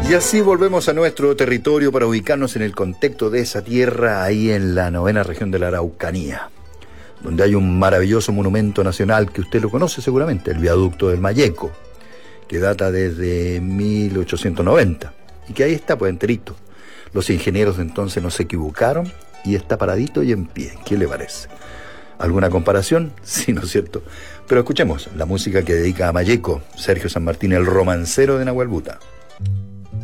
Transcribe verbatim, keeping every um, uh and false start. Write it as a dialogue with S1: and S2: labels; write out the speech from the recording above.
S1: Y así volvemos a nuestro territorio para ubicarnos en el contexto de esa tierra, ahí en la novena región de la Araucanía, donde hay un maravilloso monumento nacional que usted lo conoce seguramente, el Viaducto del Mayeco, que data desde mil ochocientos noventa, y que ahí está pues enterito. Los ingenieros de entonces no se equivocaron y está paradito y en pie. ¿Qué le parece? ¿Alguna comparación? Sí, ¿no es cierto? Pero escuchemos la música que dedica a Mayeco, Sergio San Martín, el romancero de Nahuelbuta.